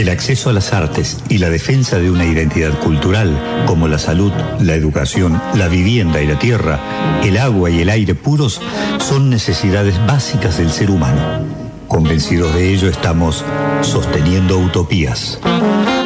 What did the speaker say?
El acceso a las artes y la defensa de una identidad cultural, como la salud, la educación, la vivienda y la tierra, el agua y el aire puros, son necesidades básicas del ser humano. Convencidos de ello, estamos sosteniendo utopías.